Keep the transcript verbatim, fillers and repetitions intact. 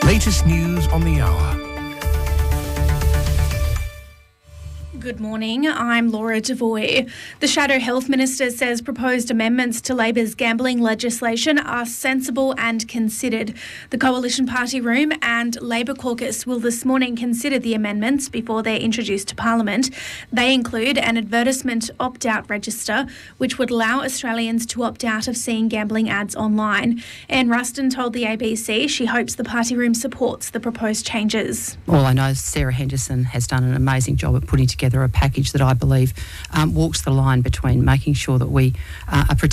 latest news on the hour. Good morning, I'm Laura Devoy. The Shadow Health Minister says proposed amendments to Labor's gambling legislation are sensible and considered. The Coalition Party Room and Labor Caucus will this morning consider the amendments before they're introduced to Parliament. They include an advertisement opt-out register, which would allow Australians to opt out of seeing gambling ads online. Anne Ruston told the A B C she hopes the Party Room supports the proposed changes. All I know is Sarah Henderson has done an amazing job at putting together a package that I believe um, walks the line between making sure that we uh, are protecting